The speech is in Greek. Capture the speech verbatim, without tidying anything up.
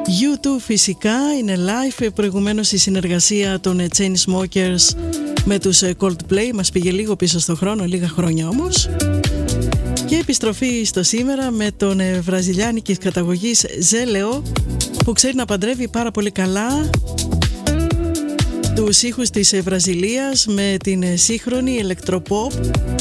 γιου τού φυσικά είναι live, προηγουμένως η συνεργασία των Chainsmokers με τους Coldplay μας πήγε λίγο πίσω στο χρόνο, λίγα χρόνια όμως. Και επιστροφή στο σήμερα με τον βραζιλιάνικης καταγωγής Ζέλεο, που ξέρει να παντρεύει πάρα πολύ καλά τους ήχους της Βραζιλίας με την σύγχρονη ηλεκτροποπ